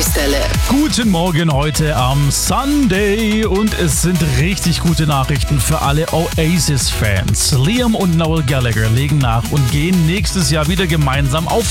Tankstelle. Guten Morgen heute am Sunday und es sind richtig gute Nachrichten für alle Oasis-Fans. Liam und Noel Gallagher legen nach und gehen nächstes Jahr wieder gemeinsam auf